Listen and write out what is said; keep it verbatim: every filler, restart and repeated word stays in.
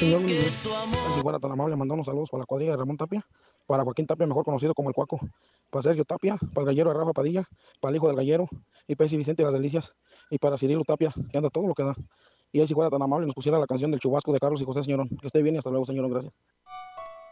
señor, buenos días. Ay, si fuera tan amable, mandar unos saludos para la cuadrilla de Ramón Tapia, para Joaquín Tapia, mejor conocido como el Cuaco, para Sergio Tapia, para el gallero de Rafa Padilla, para el hijo del gallero, y para ese Vicente de las Delicias, y para Cirilo Tapia, que anda todo lo que da. Y ahí si fuera tan amable, nos pusiera la canción del Chubasco de Carlos y José, señor. Que esté bien y hasta luego, señor. Gracias.